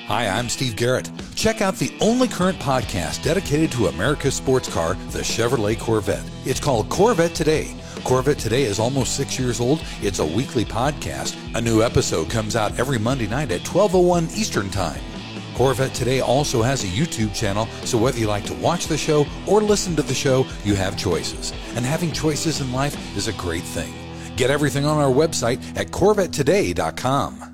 Hi, I'm Steve Garrett. Check out the only current podcast dedicated to America's sports car, the Chevrolet Corvette. It's called Corvette Today. Corvette Today is almost 6 years old. It's a weekly podcast. A new episode comes out every Monday night at 12:01 Eastern Time. Corvette Today also has a YouTube channel, so whether you like to watch the show or listen to the show, you have choices. And having choices in life is a great thing. Get everything on our website at CorvetteToday.com.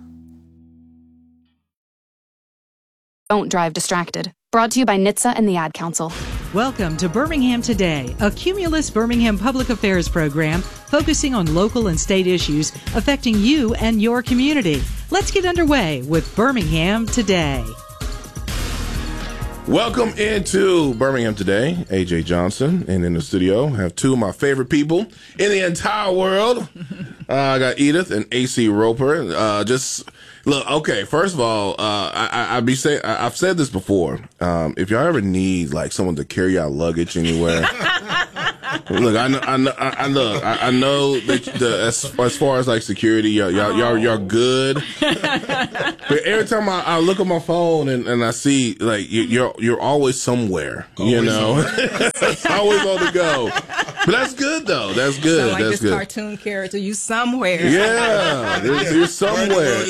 Don't drive distracted. Brought to you by NHTSA and the Ad Council. Welcome to Birmingham Today, a Cumulus Birmingham public affairs program focusing on local and state issues affecting you and your community. Let's get underway with Birmingham Today. Welcome into Birmingham Today. AJ Johnson, and in the studio have two of my favorite people in the entire world. I got Edith and AC Roper. Look, okay, first of all, I've said this before. If y'all ever need like someone to carry out luggage anywhere, look, I know that as far as like security, y'all good. But every time I look at my phone and I see like you're always somewhere, you know, always on the go. But that's good though. That's good. Like that's this good. Cartoon character, you somewhere. Yeah, you're somewhere.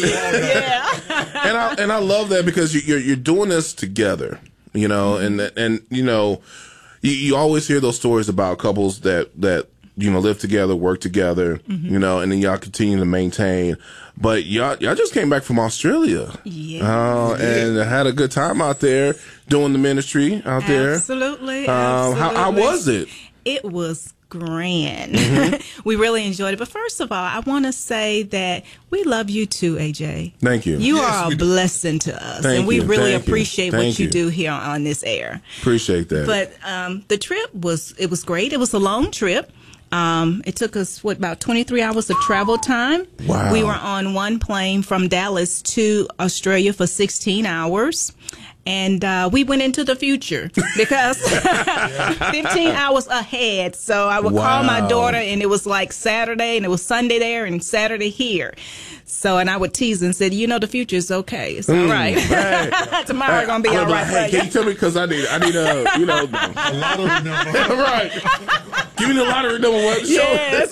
Yeah. and I love that because you're doing this together, you know, and you know, you always hear those stories about couples that you know live together, work together, you know, and then y'all continue to maintain. But y'all just came back from Australia, and had a good time out there doing the ministry out there. Absolutely. How was it? It was grand. We really enjoyed it. But first of all, I want to say that we love you too, AJ. Thank you. You are a blessing to us. Thank and we you. really Thank you. appreciate Thank what you you. do here on this air. Appreciate that. But the trip was great. It was a long trip. It took us, about 23 hours of travel time. Wow. We were on one plane from Dallas to Australia for 16 hours. And we went into the future because 15 hours ahead. So I would call my daughter, and it was like Saturday, and it was Sunday there and Saturday here. So, and I would tease and said, you know, the future is okay. It's all right. Right. Tomorrow going to be all right. Hey, can you tell me, because I need you know, a lottery number. Right. Give me the lottery number. Yes.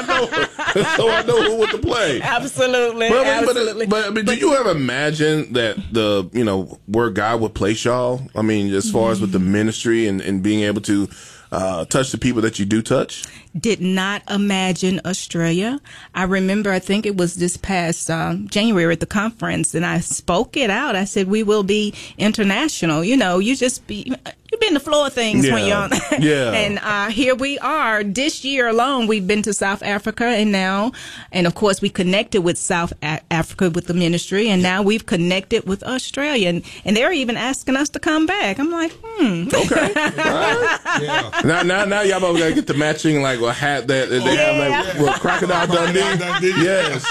So I know who to play. Absolutely. But do you ever imagine that where God would place y'all? I mean, as far as with the ministry and being able to touch the people that you do touch? Did not imagine Australia. I remember, I think it was this past January at the conference, and I spoke it out. I said, we will be international. You know, you've been the floor of things when you're on. Yeah. And here we are. This year alone, we've been to South Africa, and of course, we connected with South Africa with the ministry, and now we've connected with Australia, and they're even asking us to come back. I'm like, Okay. Yeah. Now y'all both gotta get the matching like a hat that they have like Crocodile Dundee. Yes.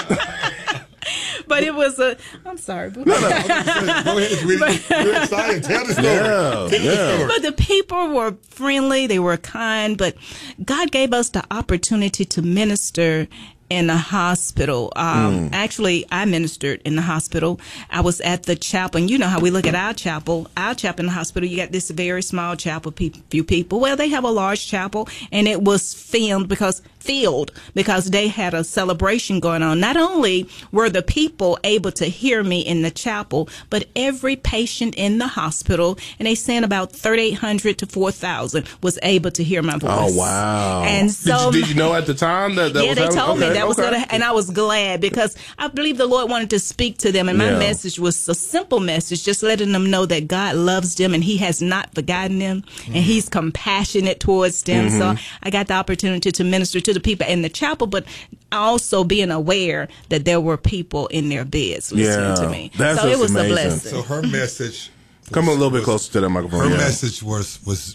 But it was I'm sorry. Boo. Go ahead. We're excited. Tell the story. Yeah. But the people were friendly. They were kind. But God gave us the opportunity to minister in the hospital. Actually, I ministered in the hospital. I was at the chapel, and you know how we look at our chapel. Our chapel in the hospital, you got this very small chapel, few people. Well, they have a large chapel, and it was filled because they had a celebration going on. Not only were the people able to hear me in the chapel, but every patient in the hospital, and they sent about 3,800 to 4,000, was able to hear my voice. Oh, wow. And so, did you know at the time that was they told me okay, that was okay. gonna, and I was glad because I believe the Lord wanted to speak to them, and my message was a simple message, just letting them know that God loves them and He has not forgotten them, and He's compassionate towards them. So I got the opportunity to minister to the people in the chapel, but also being aware that there were people in their beds listening to me. That's so it was amazing. a blessing. So her message. Come a little bit closer to that microphone. Her message was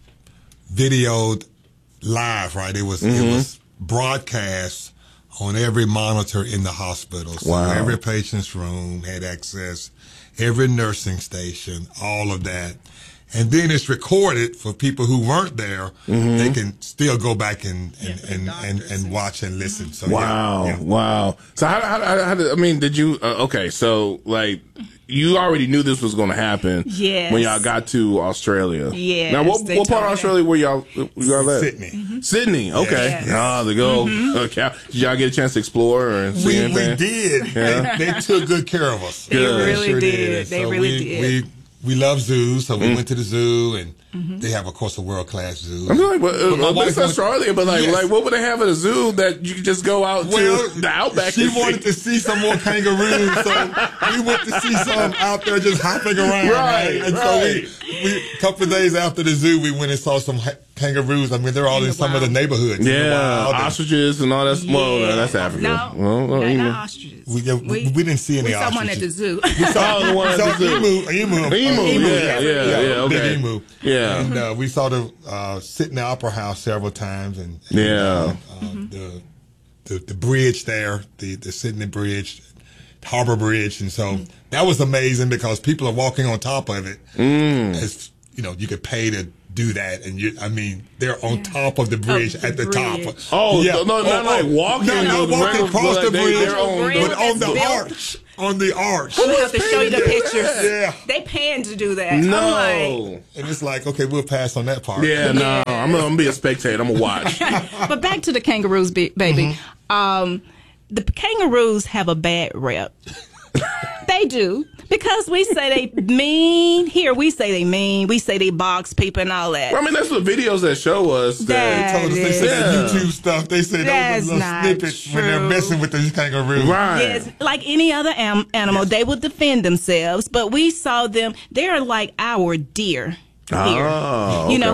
videoed live, right? It was broadcast on every monitor in the hospital. So every patient's room had access, every nursing station, all of that. And then it's recorded for people who weren't there. They can still go back and watch and listen. So wow. So how did, I mean, did you, okay, so like you already knew this was going to happen. Yes. When y'all got to Australia. Yes. Now, what part of Australia were y'all at? Sydney. Mm-hmm. Sydney. Okay. Yes. To go. Did y'all get a chance to explore or see anything? We did. Yeah. They took good care of us. They really Sure did. They So really did. We love zoos, so we went to the zoo, and they have, of course, a world-class zoo. I'm like, it's Australia, but like, what would they have at a zoo that you could just go out to the outback? She wanted to see some more kangaroos, so we went to see some out there just hopping around. Right, And so we a couple of days after the zoo, we went and saw some kangaroos. I mean, they're all in some of the neighborhoods. Yeah, ostriches and all that. Well, that's Africa. No, not ostriches. We didn't see any ostriches. We saw one at the zoo. We saw the one at the zoo. Emu. Yeah, okay. Big emu. Yeah. And we saw the Sydney Opera House several times, and the bridge there, the Sydney Bridge, Harbor Bridge, and so that was amazing because people are walking on top of it. As you could pay to do that, and they're on top of the bridge at the top. Not like walking. Not walking across the bridge, but on the built. arch. On the arch. I'm gonna have to show you the pictures. Yeah. They pan to do that. No. And it's like, okay, we'll pass on that part. Yeah, no. I'm gonna be a spectator. I'm gonna watch. But back to the kangaroos, baby. The kangaroos have a bad rep. They do. Because we say they mean. Here, we say they mean. We say they box people and all that. Well, I mean, that's what videos that show us. They told us they said YouTube stuff. They said those little snippets true. when they're messing with these kangaroos. Right. Yes, like any other animal, they would defend themselves. But we saw them. They're like our deer. Here. Oh, okay.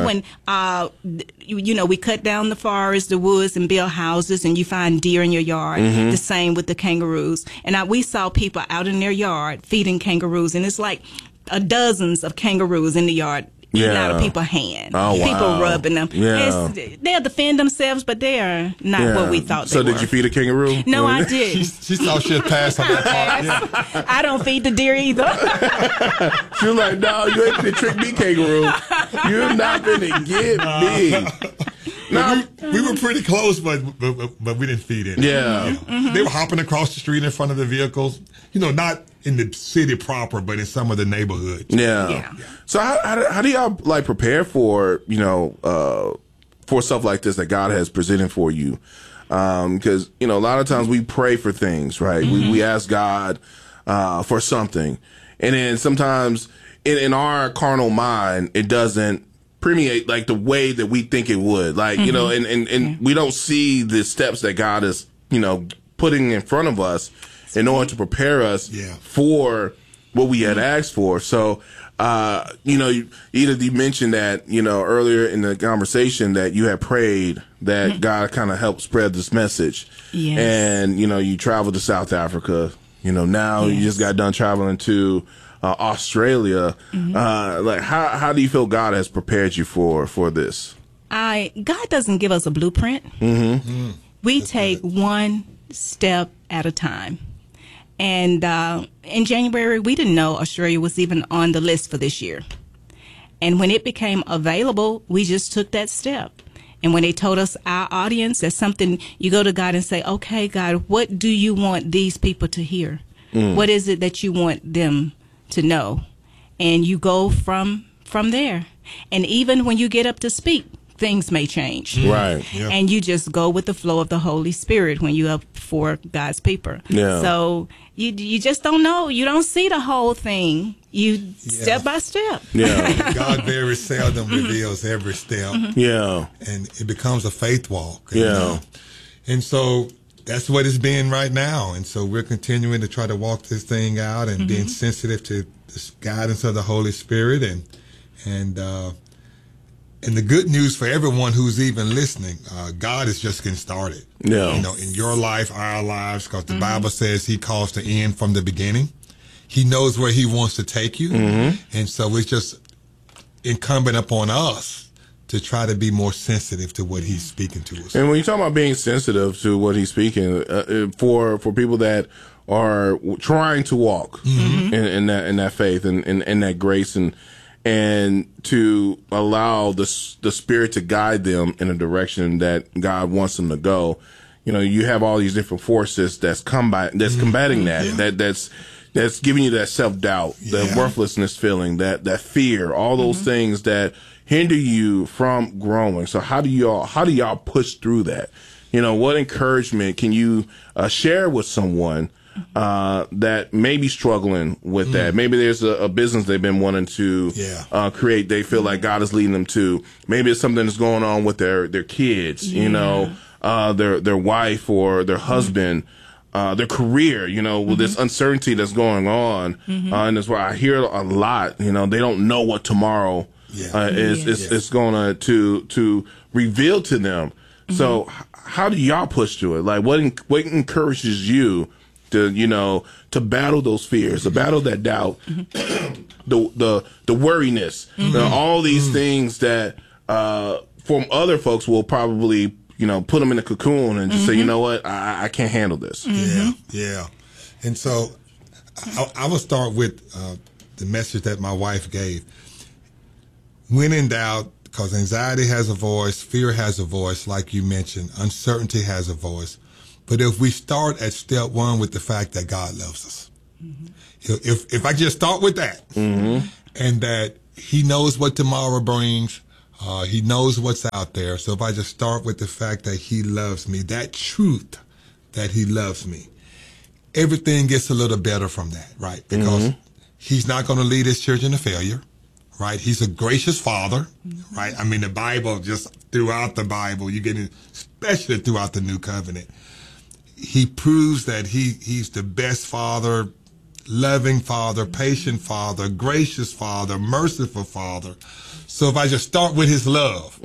When we cut down the forest, the woods, and build houses, and you find deer in your yard. The same with the kangaroos. And we saw people out in their yard feeding kangaroos, and it's like dozens of kangaroos in the yard. Eating out of people's hand. Oh, wow. People rubbing them. Yeah. They'll defend themselves, but they are not what we thought they were. So did you feed a kangaroo? No, I did. She thought she'd pass on that part. Yeah. I don't feed the deer either. She was like, no, you ain't gonna trick me, kangaroo. You're not gonna get me. No, we were pretty close, but we didn't feed it. Yeah. They were hopping across the street in front of the vehicles. Not in the city proper, but in some of the neighborhoods. Yeah. So how do y'all like prepare for for stuff like this that God has presented for you? Because a lot of times we pray for things, right? We ask God for something, and then sometimes in our carnal mind it doesn't permeate like the way that we think it would, like and we don't see the steps that God is putting in front of us in order to prepare us for what we had asked for. So Edith, you mentioned that earlier in the conversation that you had prayed that God kind of helped spread this message. Yes. And you traveled to South Africa. Now you just got done traveling to Australia. Like how do you feel God has prepared you for this? God doesn't give us a blueprint. We take one step at a time. And in January, we didn't know Australia was even on the list for this year. And when it became available, we just took that step. And when they told us our audience, that's something you go to God and say, okay, God, what do you want these people to hear? What is it that you want them to know? And you go from there. And even when you get up to speak, things may change. Right. Yeah. And you just go with the flow of the Holy Spirit when you're up for God's people. Yeah. So you just don't know. You don't see the whole thing. You step by step. Yeah. God very seldom reveals every step. Yeah. And it becomes a faith walk. And so that's what it's been right now. And so we're continuing to try to walk this thing out and being sensitive to the guidance of the Holy Spirit. And the good news for everyone who's even listening, God is just getting started. Yeah. In your life, our lives, because the Bible says He calls the end from the beginning. He knows where He wants to take you. And so it's just incumbent upon us to try to be more sensitive to what He's speaking to us. And when you talk about being sensitive to what He's speaking, for people that are trying to walk in that faith and in that grace and to allow the Spirit to guide them in a direction that God wants them to go. You have all these different forces that's combating that. That's that's giving you that self-doubt, that worthlessness feeling, that fear, all those things that hinder you from growing. So how do y'all push through that? You know, what encouragement can you share with someone that may be struggling with that? Maybe there's a business they've been wanting to create. They feel like God is leading them to. Maybe it's something that's going on with their kids, you know, their wife or their husband. Their career, you know, with this uncertainty that's going on, and that's why I hear a lot. You know, they don't know what tomorrow is going to reveal to them. So, how do y'all push through it? Like, what encourages you to, you know, to battle those fears, to battle that doubt, the worriness, all these things that from other folks will probably, you know, put them in a cocoon and just say, you know what, I can't handle this. Yeah. And so I will start with the message that my wife gave. When in doubt, because anxiety has a voice, fear has a voice, like you mentioned, uncertainty has a voice. But if we start at step one with the fact that God loves us, if I just start with that, and that he knows what tomorrow brings, he knows what's out there. So if I just start with the fact that he loves me, that truth that he loves me, everything gets a little better from that, right? Because he's not going to lead his children to failure, right? He's a gracious father, right? I mean, the Bible, just throughout the Bible, you get it, especially throughout the New Covenant, he proves that he's the best father, loving father, patient father, gracious father, merciful father. So if I just start with his love,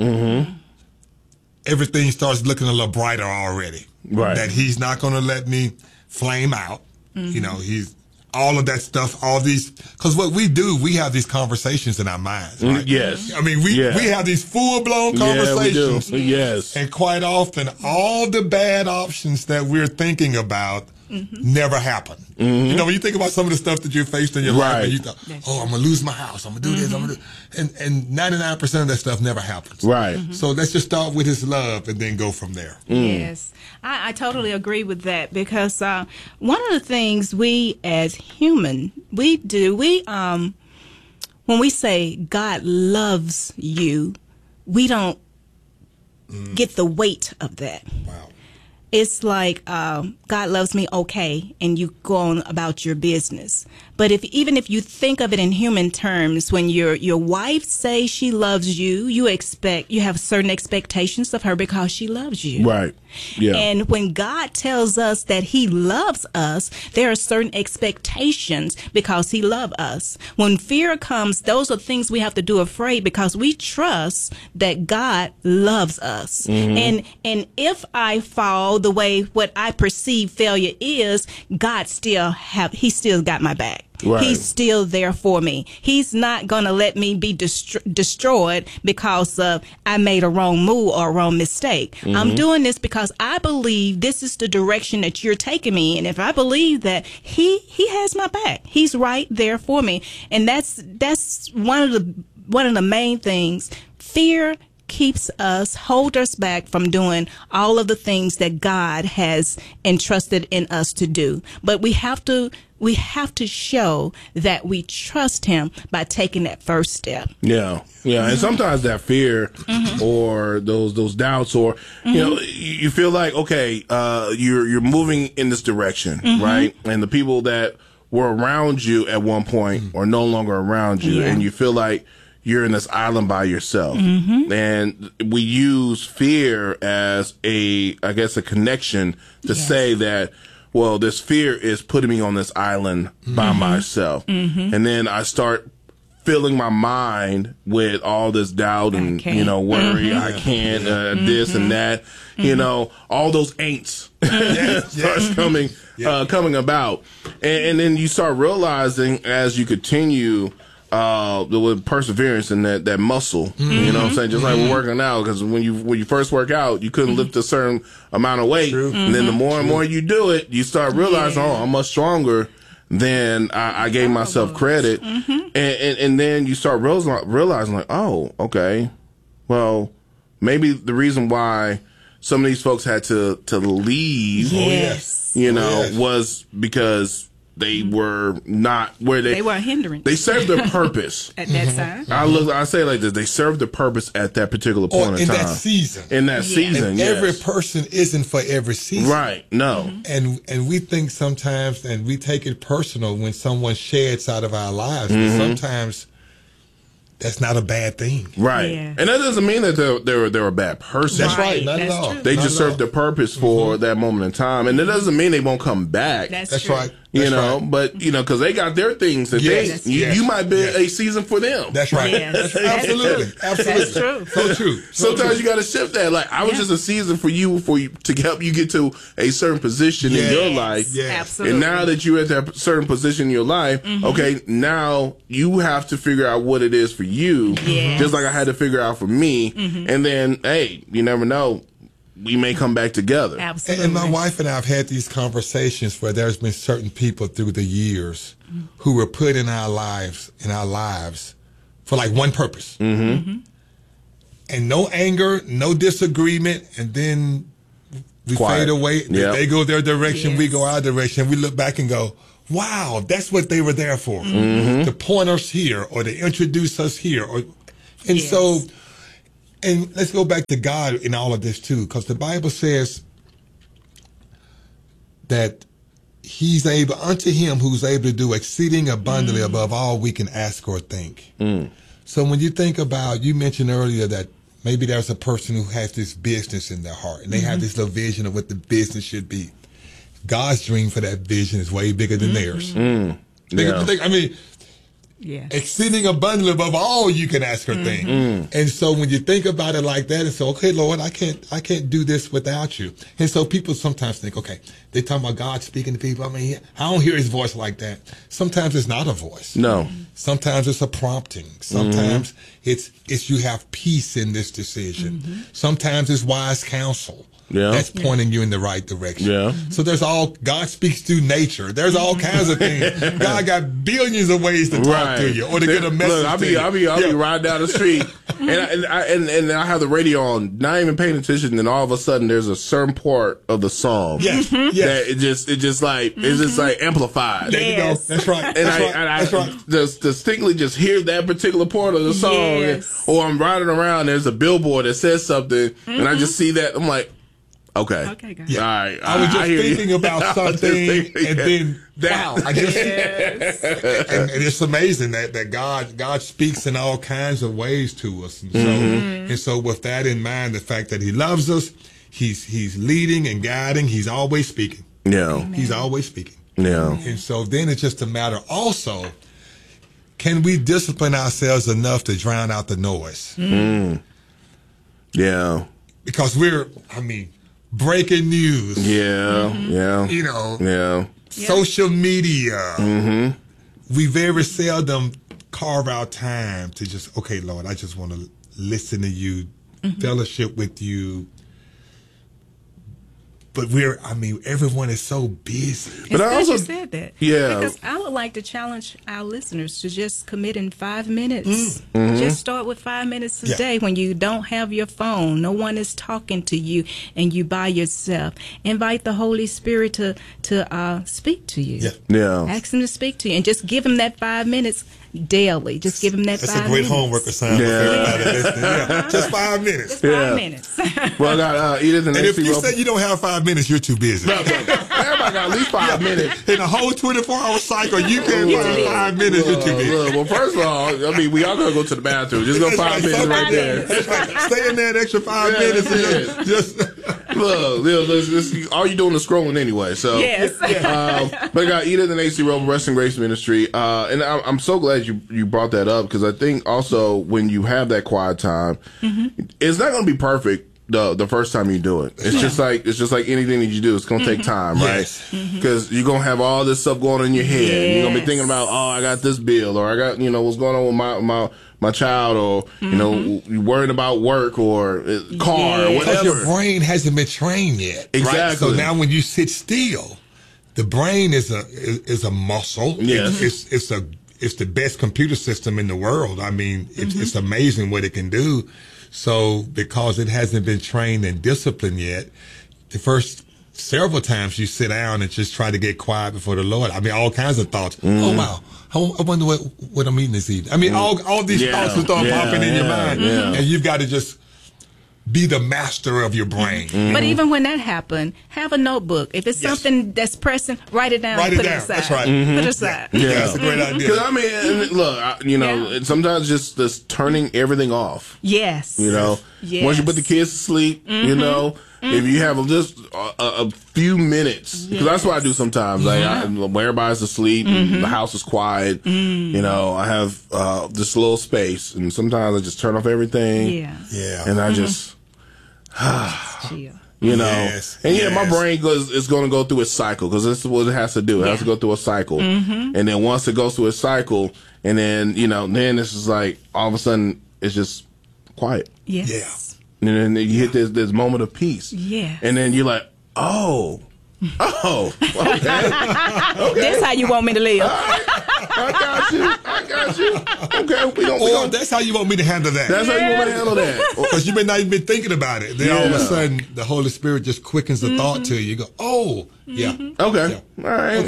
everything starts looking a little brighter already. Right. That he's not going to let me flame out. You know, he's all of that stuff, all these, because what we do, we have these conversations in our minds, right? Yes. I mean, we have these full-blown conversations. We do. Yes. And quite often, all the bad options that we're thinking about never happen. You know, when you think about some of the stuff that you faced in your life, and you thought, oh, I'm going to lose my house, I'm going to do this, I'm going to do, and 99% of that stuff never happens. Right. So let's just start with his love and then go from there. Yes. I totally agree with that, because one of the things we as human, we do, when we say God loves you, we don't get the weight of that. Wow. It's like God loves me, okay, and you go on about your business. But even if you think of it in human terms, when your wife says she loves you, you have certain expectations of her because she loves you. Right. Yeah. And when God tells us that he loves us, there are certain expectations because he loves us. When fear comes, those are things we have to do afraid, because we trust that God loves us. And if I fall the way what I perceive failure is, God he still got my back. Right. He's still there for me. He's not going to let me be destroyed because I made a wrong move or a wrong mistake. I'm doing this because I believe this is the direction that you're taking me. And if I believe that he has my back, he's right there for me. And that's one of the main things. Fear hold us back from doing all of the things that God has entrusted in us to do. But we have to show that we trust him by taking that first step. Yeah. And sometimes that fear or those doubts, or you know, you feel like, okay, you're moving in this direction, right? And the people that were around you at one point are no longer around you, and you feel like you're in this island by yourself. And we use fear as a connection to say that, well, this fear is putting me on this island by myself. And then I start filling my mind with all this doubt and, you know, worry. I can't, this and that, you know, all those ain'ts starts coming about. And then you start realizing as you continue with perseverance and that muscle, you know what I'm saying? Just like we're working out, because when you first work out, you couldn't lift a certain amount of weight. And then the more and more you do it, you start realizing, oh, I'm much stronger than I gave myself credit. And then you start realizing like, oh, okay, well, maybe the reason why some of these folks had to leave, you know, was because they were not where They were a hindrance. They served their purpose at that time. I say it like this: they served the purpose at that particular point in time. That season. In that season, and yes. every person isn't for every season, right? No, and we think sometimes, and we take it personal when someone sheds out of our lives, but sometimes that's not a bad thing, right? Yeah. And that doesn't mean that they're a bad person. That's right, not at all. True. They just served their purpose for that moment in time, and it doesn't mean they won't come back. That's right. You know, but because they got their things that you might be a season for them. That's right. Yes. Absolutely. That's true. So true. Sometimes you got to shift that. Like I was just a season for you to help you get to a certain position in your life. Yes. Absolutely. And now that you're at that certain position in your life, okay, now you have to figure out what it is for you. Yes. Just like I had to figure out for me. And then, hey, you never know. We may come back together. Absolutely. And my wife and I have had these conversations where there's been certain people through the years who were put in our lives for like one purpose. And no anger, no disagreement, and then we fade away. Yep. They go their direction, Yes. we go our direction. We look back and go, wow, that's what they were there for. To point us here or to introduce us here. So... And let's go back to God in all of this too, because the Bible says that He's able, unto Him who's able to do exceeding abundantly above all we can ask or think. So when you think about, you mentioned earlier that maybe there's a person who has this business in their heart and they have this little vision of what the business should be. God's dream for that vision is way bigger than theirs. Exceeding abundantly above all you can ask or think. And so when you think about it like that, it's okay, Lord, I can't do this without you. And so people sometimes think, okay, they talking about God speaking to people. I mean, I don't hear His voice like that. Sometimes it's not a voice. No. Sometimes it's a prompting. Sometimes it's you have peace in this decision. Sometimes it's wise counsel. That's pointing you in the right direction. So God speaks through nature. There's all kinds of things. God got billions of ways to talk to you or to get a message. Look, I'll be riding down the street and I have the radio on, not even paying attention, and all of a sudden there's a certain part of the song. That it just like amplified. There you go. That's right. And I just distinctly just hear that particular part of the song, or I'm riding around, there's a billboard that says something, and I just see that, I'm like, okay, guys. All right. I was just thinking about something, and then wow, I just and it's amazing that God speaks in all kinds of ways to us, and so with that in mind, the fact that He loves us, He's leading and guiding, He's always speaking. He's always speaking. And so then it's just a matter also, can we discipline ourselves enough to drown out the noise? Because breaking news. Social media. We very seldom carve out time to just, okay, Lord, I just want to listen to you, fellowship with you. But everyone is so busy. But I also said that. Yeah. Because I would like to challenge our listeners to just commit in 5 minutes. Just start with 5 minutes a day when you don't have your phone. No one is talking to you and you by yourself. Invite the Holy Spirit to speak to you. Ask Him to speak to you and just give Him that 5 minutes daily. Just give Him that 5 minutes. That's a great homework assignment for everybody listening. Just 5 minutes. Just 5 minutes. Well, I got Edith and if you say you don't have 5 minutes, you're too busy. Everybody got at least 5 minutes. In a whole 24-hour cycle, you can't find 5 minutes, you're too busy. Well, first of all, we all gotta go to the bathroom. Just go 5 minutes right there. That's right. Stay in there an extra 5 minutes and just look, all you doing is scrolling anyway. So but I got Edith and AC Roper, Wrestling Grace Ministry, and I'm so glad you brought that up, because I think also when you have that quiet time, it's not going to be perfect the first time you do it. It's just like anything that you do. It's going to take time, right? Because you're going to have all this stuff going on in your head. You're going to be thinking about, I got this bill, or I got what's going on with my child, or you're worrying about work or car or whatever. Because your brain hasn't been trained yet. Exactly. Right? So now when you sit still, the brain is a muscle. Yes. It's the best computer system in the world. I mean, it's amazing what it can do. So because it hasn't been trained and disciplined yet, the first several times you sit down and just try to get quiet before the Lord. I mean, all kinds of thoughts. Oh, wow. I wonder what I'm eating this evening. I mean, all these thoughts will start popping in your mind. Yeah. And you've got to just be the master of your brain. But even when that happened, have a notebook. If it's something that's pressing, write it down. Put it aside. That's right. Put it aside. Yeah, that's a great idea. Because, I mean, look, sometimes just turning everything off. Yes. Once you put the kids to sleep, if you have just a few minutes, because that's what I do sometimes. Like, when everybody's asleep, the house is quiet, I have this little space, and sometimes I just turn off everything. Yeah. And I just, chill. My brain is going to go through a cycle, because this is what it has to do. It has to go through a cycle. And then once it goes through a cycle, and then, then it's just like, all of a sudden, it's just quiet. Yes. Yeah. And then you hit this moment of peace. Yeah. And then you're like, okay. That's how you want me to live. I got you. Okay, that's how you want me to handle that. That's how you want me to handle that. Because you may not even be thinking about it. Then all of a sudden, the Holy Spirit just quickens the thought to you. You go, yeah. Okay. Yeah. All right.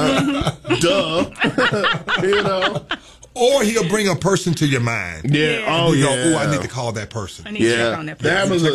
Yeah. Duh. Or he'll bring a person to your mind. Yeah. You go, I need to call that person. I need to check on that person. That happens